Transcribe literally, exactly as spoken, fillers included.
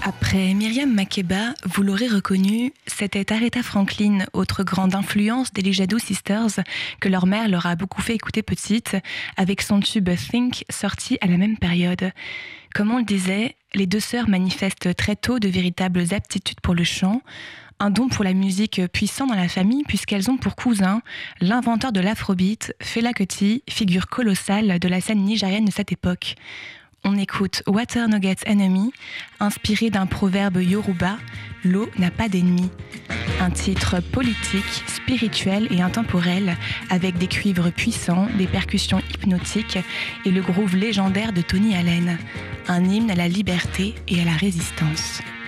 Après Myriam Makeba, vous l'aurez reconnu, c'était Aretha Franklin, autre grande influence des Lijadoo Sisters, que leur mère leur a beaucoup fait écouter petite, avec son tube Think, sorti à la même période. Comme on le disait, les deux sœurs manifestent très tôt de véritables aptitudes pour le chant, un don pour la musique puissant dans la famille puisqu'elles ont pour cousin l'inventeur de l'afrobeat, Fela Kuti, figure colossale de la scène nigérienne de cette époque. On écoute Water No Get Enemy, inspiré d'un proverbe yoruba, l'eau n'a pas d'ennemi. Un titre politique, spirituel et intemporel, avec des cuivres puissants, des percussions hypnotiques et le groove légendaire de Tony Allen. Un hymne à la liberté et à la résistance.